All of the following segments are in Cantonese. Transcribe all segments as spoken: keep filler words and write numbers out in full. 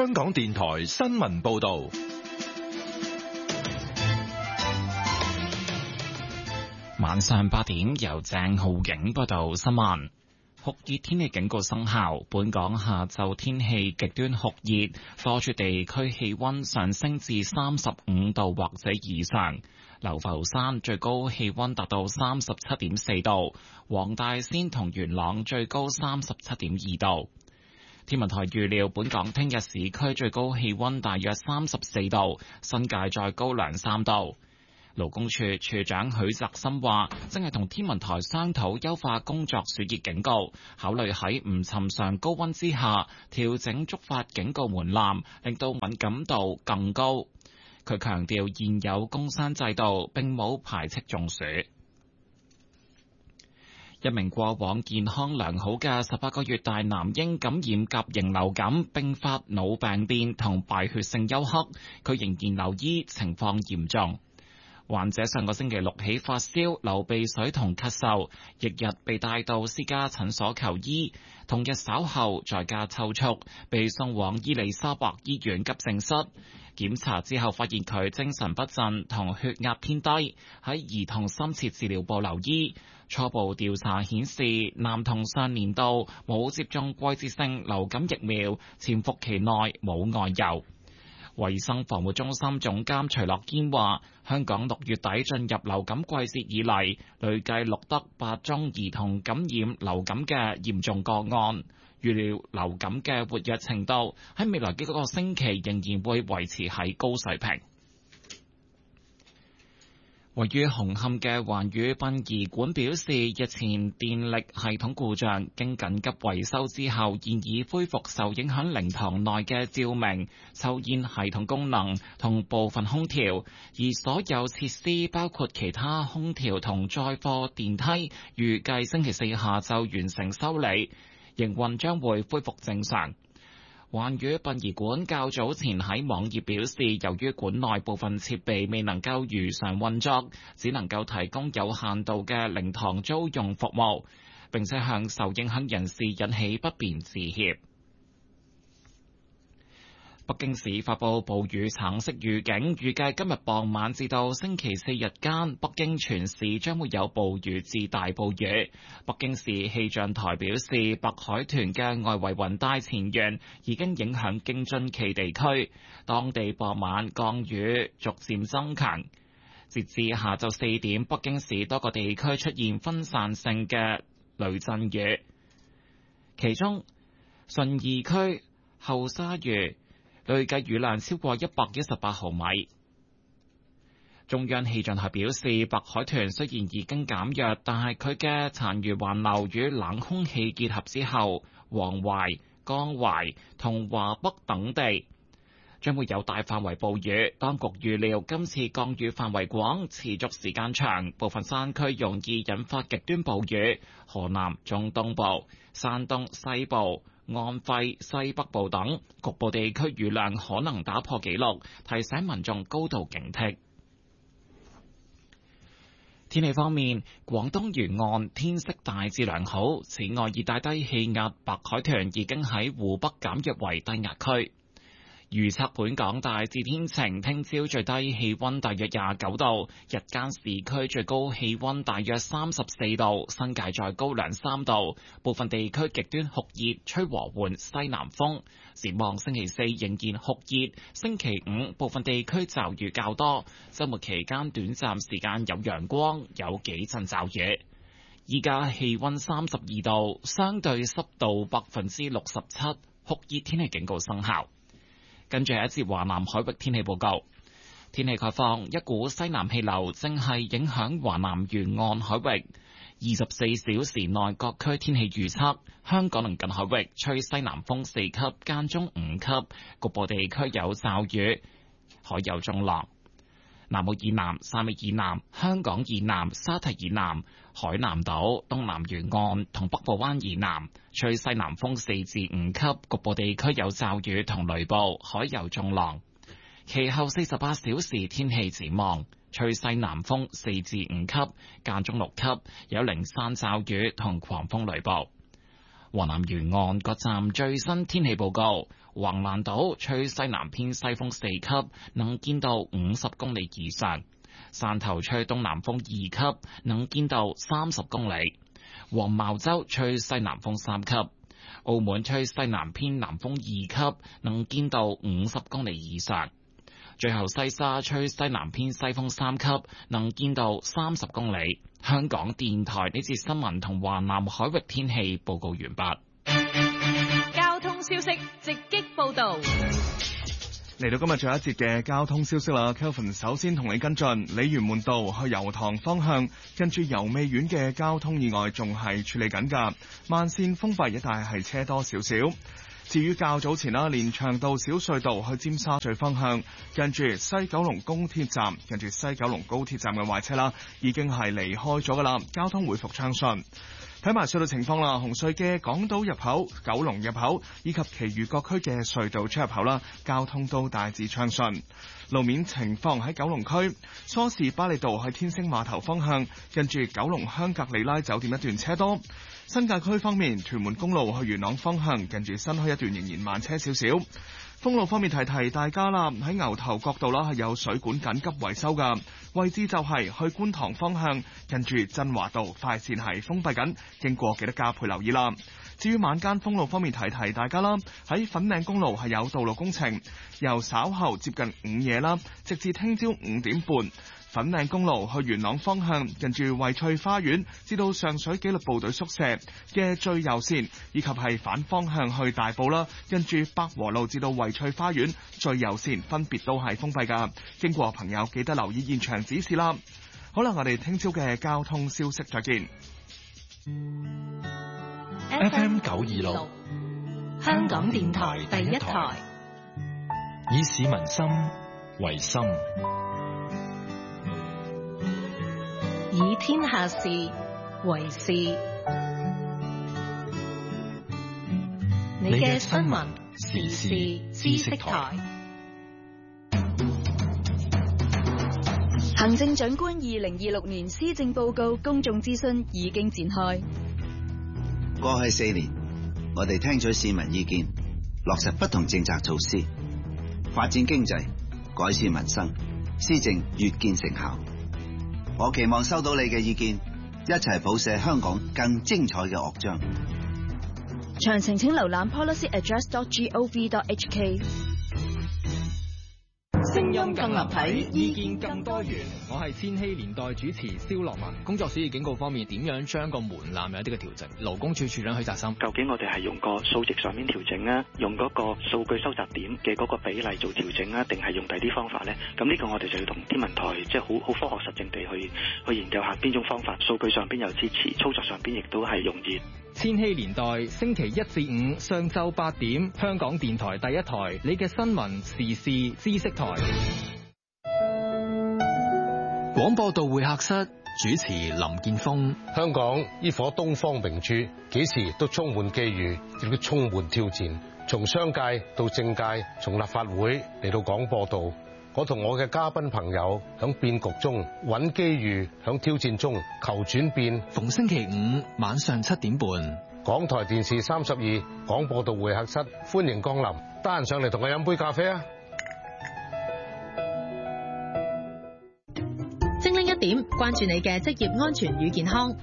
香港電台新聞報道。 晚上八點，由鄭浩景報道新聞。酷熱天氣警告生效，本港下晝天氣極端酷熱，多處地區氣溫上升至三十五度或者以上。流浮山最高氣溫達到三十七點四度，黃大仙同元朗最高三十七點二度。天文台預料本港聽日市區最高氣溫大約三十四度，新界再高兩三度。勞工處處長許澤森話，正係同天文台商討優化工作暑熱警告，考慮喺唔尋常高溫之下調整觸發警告門檻，令到敏感度更高。佢強調現有工傷制度並冇排斥中暑。一名過往健康良好嘅十八個月大男嬰感染甲型流感，並發腦病變同敗血性休克，佢仍然留醫，情況嚴重。患者上個星期六起發燒、流鼻水同咳嗽，翌日被帶到私家診所求醫，同日稍後在家抽搐，被送往伊利沙伯醫院急症室。檢查之後發現佢精神不振同血壓偏低，喺兒童深切治療部留醫。初步調查顯示，男童上年度冇接種季節性流感疫苗，潛伏期內冇外遊。衛生防護中心總監徐樂堅話，香港六月底進入流感季節以嚟，累計錄得八宗兒童感染流感嘅嚴重個案。預料流感嘅活躍程度喺未來幾個星期仍然會維持喺高水平。位於紅磡嘅環宇殯儀館表示，日前電力系統故障，經緊急維修之後，現已恢復受影響靈堂內嘅照明、抽煙系統功能同部分空調，而所有設施包括其他空調同載貨電梯，預計星期四下晝完成修理，營運將會恢復正常。環宇殯儀館較早前喺網頁表示，由於館內部分設備未能夠如常運作，只能夠提供有限度嘅靈堂租用服務，並且向受影響人士引起不便致歉。北京市發佈暴雨橙色預警，預計今日傍晚至到星期四日間，北京全市將會有暴雨至大暴雨。北京市氣象台表示，白海豚嘅外圍雲帶前緣已經影響京津冀地區，當地傍晚降雨逐漸增強。截至下晝四點，北京市多個地區出現分散性嘅雷陣雨，其中順義區後沙峪累計雨量超過一百一十八毫米。中央氣象台表示，白海豚雖然已經減弱，但係佢嘅殘餘環流與冷空氣結合之後，黃淮、江淮同華北等地將會有大範圍暴雨。當局預料今次降雨範圍廣，持續時間長，部分山區容易引發極端暴雨。河南中東部、山東西部、安徽西北部等局部地區雨量可能打破紀錄，提醒民眾高度警惕。天氣方面，廣東沿岸天色大致良好。此外，熱帶低氣壓白海豚已經喺湖北減弱為低壓區。預測本港大致天晴，聽朝最低氣溫大約廿九度，日間市區最高氣溫大約三十四度，新界再高兩三度，部分地區極端酷熱，吹和緩西南風。展望星期四仍然酷熱，星期五部分地區驟雨較多，週末期間短暫時間有陽光，有幾陣驟雨。依家氣溫三十二度，相對濕度百分之六十七，酷熱天氣警告生效。跟住係一節華南海域天氣報告。天氣概況，一股西南氣流正係影響華南沿岸海域。二十四小時內各區天氣預測：香港鄰近海域吹西南風四級，間中五級，局部地區有驟雨，海有中浪。南澳以南、汕尾以南、香港以南、沙堤以南、海南島、東南沿岸同北部灣以南吹西南風四至五級，局部地區有驟雨同雷暴，海有中浪。其後四十八小時天氣展望，吹西南風四至五級，間中六級，有零散驟雨同狂風雷暴。 華南沿岸各站最新天氣報告：橫瀾島吹西南偏西風四級，能見度五十公里以上；汕頭吹東南風二級，能見度三十公里；黃茅洲吹西南風三級；澳門吹西南偏南風二級，能見度五十公里以上。最後西沙吹西南偏西風三級，能見度三十公里。香港電台呢節新聞同華南海域天氣報告完畢。 交通消息直擊報道。 嚟到今日最後一節嘅交通消息啦 Kelvin 首先同你跟進鯉魚門道去油塘方向，跟住油味苑嘅交通意外仲係處理緊㗎，慢線封閉一帶係車多少少。至於較早前啦，連翔道小隧道去尖沙咀方向，近住西九龍高鐵站，近住西九龍高鐵站嘅壞車啦，已經係離開咗噶啦，交通回復暢順。睇埋隧道情況啦，紅隧嘅港島入口、九龍入口以及其餘各區嘅隧道出入口啦，交通都大致暢順。路面情況喺九龍區，梳士巴利道去天星碼頭方向，近住九龍香格里拉酒店一段車多。新界區方面，屯門公路去元朗方向，近住新墟一段仍然慢車少少。封路方面提提大家啦，喺牛頭角道啦係有水管緊急維修噶，位置就係去觀塘方向，近住振華道快線係封閉緊，經過記得加倍留意啦。至於晚間封路方面提提大家啦，喺粉嶺公路係有道路工程，由稍後接近午夜啦，直至聽朝五點半。粉嶺公路去元朗方向，近住惠翠花園至到上水紀律部隊宿舍嘅最右線，以及係反方向去大埔啦，近住北和路至到惠翠花園最右線分別都係封閉噶。經過朋友記得留意現場指示啦。好啦，我哋聽朝嘅交通消息再見。 F M 九二六， 香港電台第一台， 以市民心為心， 以天下事為事。你嘅新聞時事知識台。 行政長官二零二六年施政報告公眾諮詢已經展開。 過去四年，我哋聽取市民意見，落實不同政策措施，發展經濟，改善民生，施政越見成效。我期望收到你嘅意見，一齊譜寫香港更精彩嘅樂章。 詳情請瀏覽 policy address dot gov dot h k。 聲音更立體，意見更多元。我係千禧年代主持蕭樂文。工作暑熱警告方面，點樣將個門檻有一啲嘅調整？勞工處處長許澤森， 究竟我哋係用個數值上面調整啊，用嗰個數據收集點嘅嗰個比例做調整啊，定係用第啲方法呢？咁呢個我哋就要同天文台即係好好科學實證地去去研究下邊種方法，數據上邊有支持，操作上邊亦都係容易。 千禧年代星期一至五上晝八點，香港電台第一台，你嘅新聞時事知識台。 廣播道會客室主持林建峰。 香港呢顆東方明珠，幾時都充滿機遇，亦都充滿挑戰。從商界到政界，從立法會嚟到廣播道，我同我嘅嘉賓朋友響變局中揾機遇，響挑戰中求轉變。 逢星期五晚上七點半， 港台電視三十二廣播道會客室，歡迎光臨。得閒上嚟同我飲杯咖啡啊！ 精靈一點，關注你嘅職業安全與健康。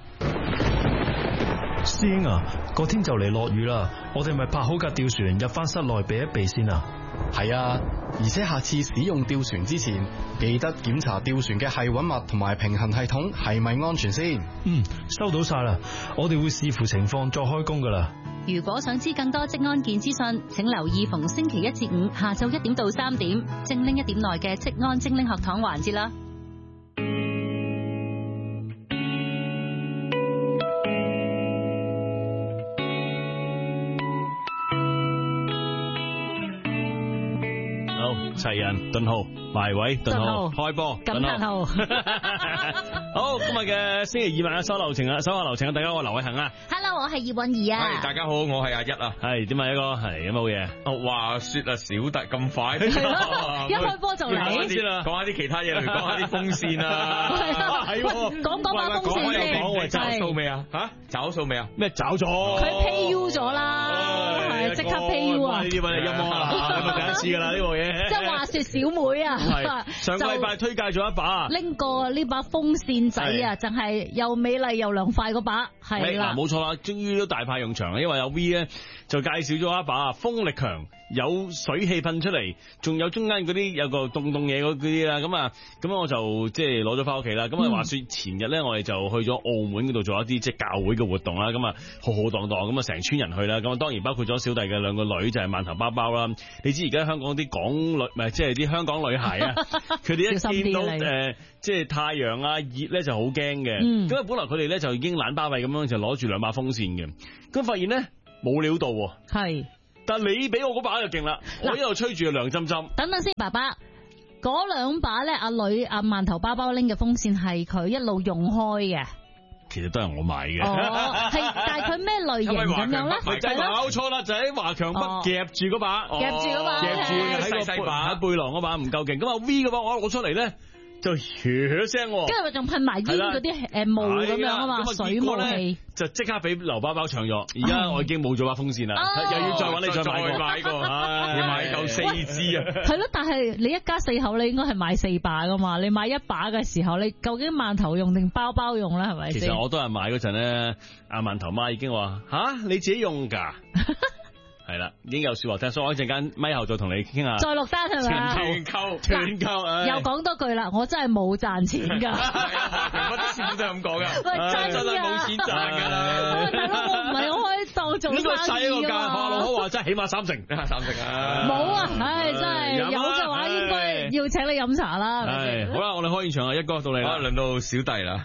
師兄啊，個天就嚟落雨啦，我哋咪泊好架吊船入翻室內避一避先啊。 係啊，而且下次使用吊船之前，記得檢查吊船嘅繫穩物同埋平衡系統係咪安全先。 嗯，收到晒啦，我哋會視乎情況再開工噶啦。 如果想知更多職安健資訊，請留意逢星期一至五下晝一點到三點，精靈一點內嘅職安精靈學堂環節啦。 好，齊人頓號埋位頓號開波感嘆號。 好，今日嘅星期二晚嘅收流程啊，收下流程啊，大家好，我劉偉恒啊。 Hello， 我係葉韻儀啊。 係大家好，我係阿一啊。 係點啊一個係有冇嘢？ 哦，話說啊，小弟咁快， 一開波就嚟先啦，講下啲其他嘢，例如講下啲風扇啊。 係喎，講講把風扇先。 講找數未啊？吓，找數未啊？ 咩找咗？ 佢 pay you 咗啦，係即刻 pay you 啊！ 呢啲揾你音樂啊，咁啊第一次噶啦呢個嘢。 即係話說小妹啊， 上個禮拜推介咗一把， 拎過呢把風扇仔啊，就係又美麗又涼快嗰把，係啦， 冇錯啦，終於都大派用場啦，因為有 V 咧就介紹咗一把風力強，有水氣噴出嚟，仲有中間嗰啲有個凍凍嘢嗰啲啦，咁啊，咁我就即係攞咗翻屋企啦。咁啊，話說前日咧，我哋就去咗澳門嗰度做一啲即係教會嘅活動啦，咁啊浩浩蕩蕩咁啊成村人去啦，咁啊當然包括咗小弟嘅兩個女就係饅頭包包啦。你知而家香港啲港女唔係即係啲香港女孩啊，佢哋一見到誒即係太陽啊熱咧就好驚嘅，咁啊、嗯、本來佢哋咧就已經懶巴閉咁樣就攞住兩把風扇嘅，咁發現咧冇料到喎。係。但你俾我嗰把就勁啦，我一路吹住涼浸浸。 等等先，爸爸，嗰兩把咧，阿女阿饅頭包包拎嘅風扇係佢一路用開嘅。 其實都係我買嘅。 哦，係，但係佢咩類型咁樣咧？ 咪就係搞錯啦，就喺華強北夾住嗰把， 夾住嗰把， 夾住喺個喺背囊嗰把唔夠勁，咁啊 V 嗰把我攞出嚟咧。就噓聲，跟住咪仲噴埋煙嗰啲誒霧咁樣啊嘛，水霧氣就即刻俾劉包包搶咗。而家我已經冇咗把風扇啦，又要再揾你再買過， 買過，要買夠四支啊！ 係咯，但係你一家四口你應該係買四把噶嘛？你買一把嘅時候，你究竟饅頭用定包包用咧？係咪？ 其實我都係買嗰陣咧，阿饅頭媽已經話吓你自己用㗎。係啦，已經有說話聽，所以我一陣間咪後再同你傾下。 再落單係咪啊？ 團購，團購， 又講多句啦，我真係冇賺錢噶。 乜啲師傅都係咁講噶， 喂，真係冇錢賺噶啦。 大佬，我唔係我開檔做生意呢個細個價，華老好話真係起碼三成， 三成啊。 冇啊，唉，真係有嘅話應該要請你飲茶啦。 係，好啦，我哋開現場啊，一哥到你啦， 輪到小弟啦。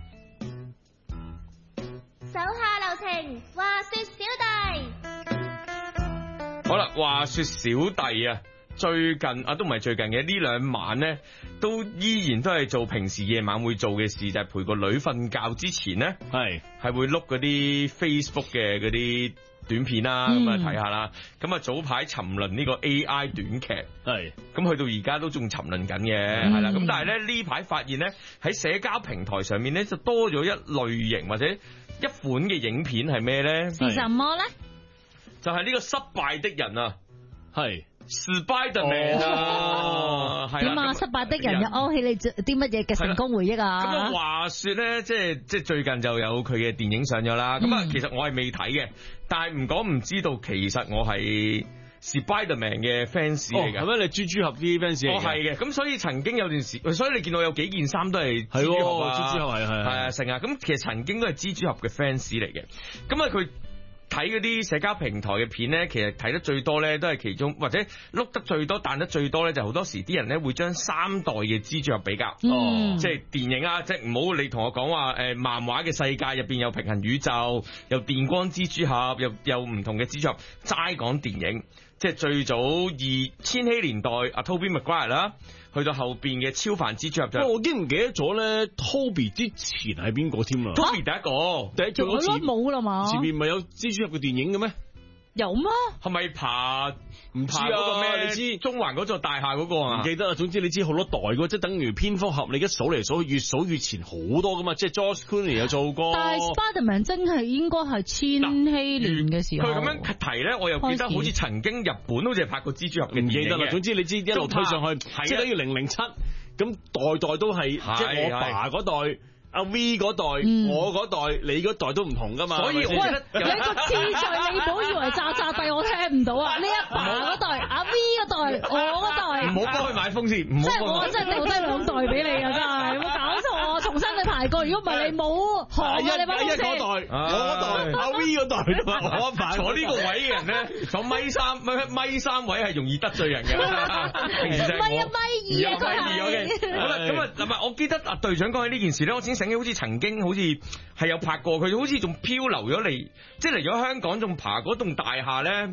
手下留情，話說小弟。 好啦，話說小弟啊，最近啊都唔係最近嘅呢兩晚咧，都依然都係做平時夜晚會做嘅事，就係、是、陪個女瞓覺之前咧，係係會碌嗰啲 Facebook 嘅嗰啲短片啦，咁啊睇下啦。咁啊早排沉淪呢個 A I 短劇，係咁去到而家都仲沉淪緊嘅，係啦、嗯。咁但係咧呢排發現咧喺社交平台上面咧就多咗一類型或者一款嘅影片係咩咧？ 係什麼咧？ 就係呢個失敗的人啊，係 Spiderman 啊，係點啊？失敗的人又勾起你啲乜嘢嘅成功回憶啊？ 咁啊，話說咧，即係即係最近就有佢嘅電影上咗啦。咁啊、嗯，其實我係未睇嘅，但係唔講唔知道，其實我係 Spiderman 嘅 fans 嚟嘅。 係咩？你豬豬俠啲 fans 嚟嘅？ 我係嘅。咁所以曾經有段時，所以你見到有幾件衫都係蜘蛛俠啊， 蜘蛛俠係係係啊，成啊。咁其實曾經都係蜘蛛俠嘅 fans 嚟嘅。咁啊，佢。睇嗰啲社交平台嘅片咧，其實睇得最多咧，都係其中或者碌得最多、彈得最多咧，就好多時啲人咧會將三代嘅蜘蛛俠比較，哦，即係電影啊，即係唔好你同我講話誒，漫畫嘅世界入邊有平行宇宙，有電光蜘蛛俠，又有唔同嘅蜘蛛俠，齋講電影，即係最早二千禧年代阿 Tobey Maguire 啦。去到後邊嘅超凡蜘蛛俠就， 我已經唔記得咗咧。Toby 之前係邊個添啦 ？Toby 第一個， 第一個好似冇啦嘛。 前面咪有蜘蛛俠嘅電影嘅咩？ 有咩？ 係咪爬唔知啊？嗰個咩？你知中環嗰座大廈嗰個啊？ 唔記得啊。總之你知好多代嘅，即係等於蝙蝠俠，你一數嚟數去，越數越前好多噶嘛。即係 George Clooney 有做過。 但係 Spiderman 真係應該係千禧年嘅時候。 佢咁樣提咧，我又記得好似曾經日本好似係拍過蜘蛛俠嘅電影嘅。 唔記得啦。總之你知一路推上去，即係等於零零七，咁代代都係，即係我爸嗰代。阿 V 嗰代，嗯、我嗰代，你嗰代都唔同噶嘛？ 所以我覺得你個次序你唔好以為炸炸帝我聽唔到啊！你阿爸嗰代，阿 V 嗰代，我嗰代， 唔好幫佢買風扇，唔好。 即係我真係掉低兩代俾你啊！真係有冇搞錯？重新去排過，如果唔係你冇學啊！你把風扇。 嗰代，我嗰代，阿 V 嗰代，我排坐呢個位嘅人咧，坐米三米米三位係容易得罪人嘅。 米一米二啊，佢係。 好啦，咁啊，嗱，我記得阿隊長講起呢件事咧，我先醒起好似曾經好似係有拍過，佢好似仲漂流咗嚟，即係嚟咗香港，仲爬嗰棟大廈咧，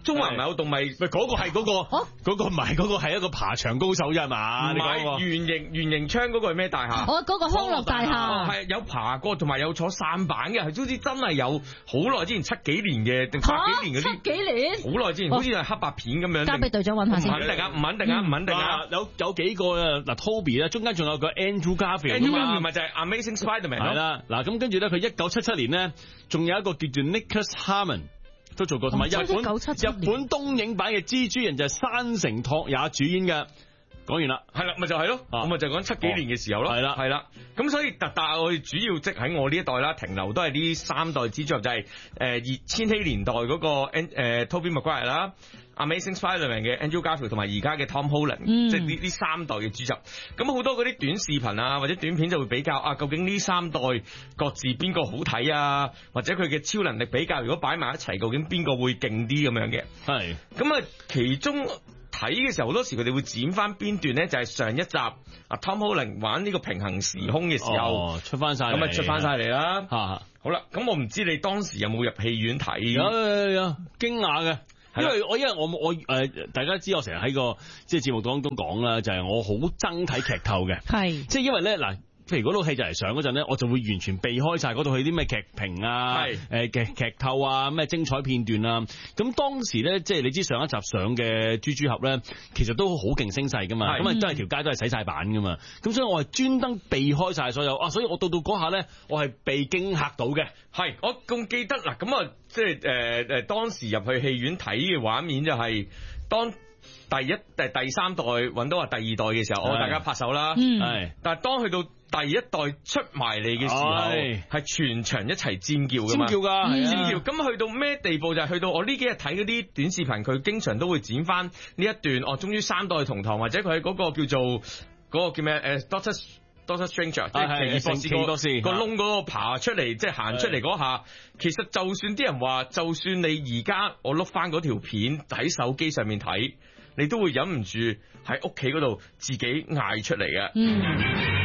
中環唔係有棟咪？ 喂，嗰個係嗰個，嗰個唔係嗰個係一個爬牆高手啫係嘛？ 唔係圓形圓形窗嗰個係咩大廈？ 哦，嗰個康樂大廈係有爬過，同埋有坐舢板嘅，係好似真係有好耐之前七幾年嘅定八幾年嗰啲。 七幾年？ 好耐之前，好似係黑白片咁樣。 交俾隊長揾下先。 唔肯定啊，唔肯定啊，唔肯定啊。 有有幾個啊？嗱 Toby 咧，中間仲有個 Andrew Garfield 啊嘛， 咪就係 Amazing Spider-Man 咯。 係啦，嗱咁跟住咧，佢一九七七年咧，仲有一個叫做 Nicholas Harmon 都做過，同埋日本日本東映版嘅蜘蛛人就係山城拓也主演嘅。講完啦， 係啦，咪就係咯，我咪就講七幾年嘅時候咯，係啦，係啦。咁所以特大我哋主要即喺我呢一代啦，停留都係呢三代蜘蛛俠，就係誒二千禧年代嗰個誒 Tobey Maguire 啦。Amazing Spider-Man 嘅 Andrew Garfield 同埋而家嘅 Tom Holland，嗯、即係呢呢三代嘅主角。咁好多嗰啲短視頻啊或者短片就會比較啊，究竟呢三代各自邊個好睇啊，或者佢嘅超能力比較，如果擺埋一齊，究竟邊個會勁啲咁樣嘅？係。咁啊，其中睇嘅時候好多時佢哋會剪翻邊段咧，就係、是、上一集啊 Tom Holland 玩呢個平行時空嘅時候、 哦、出翻晒， 咁咪出翻晒嚟啦。 嚇！ 好啦，咁我唔知你當時有冇入戲院睇？ 有有有，驚訝嘅。因為我因為我我誒、呃，大家知我成日喺個即係節目當中講啦，就係、是、我好憎睇劇透嘅，係即係因為咧嗱，譬如嗰套戲就嚟上嗰陣咧，我就會完全避開晒嗰套戲啲咩劇評啊，係誒劇劇透啊，咩精彩片段啊。咁當時咧，即係你知上一集上嘅蜘蛛俠咧，其實都好勁聲勢噶嘛，咁啊都係條街都係洗晒版噶嘛。咁所以我係專登避開晒所有啊，所以我到到嗰下咧，我係被驚嚇到嘅。 係我仲記得嗱，咁啊。即係誒誒，當時入去戲院睇嘅畫面就係、是、當第一第第三代揾到話第二代嘅時候，我大家拍手啦。係、嗯，但係當去到第一代出埋嚟嘅時候，係全場一齊尖叫㗎嘛。尖叫㗎，尖叫。咁去到咩地步就係、是、去到我呢幾日睇嗰啲短視頻，佢經常都會剪翻呢一段。哦，終於三代同堂，或者佢喺嗰個叫做嗰、那個叫咩誒 Doctor Doctor Strange，、啊、即係奇異博士個個窿嗰個爬出嚟，即係行出嚟嗰下，其實就算啲人話，就算你而家我碌翻嗰條片喺手機上面睇，你都會忍唔住喺屋企嗰度自己嗌出嚟嘅。嗯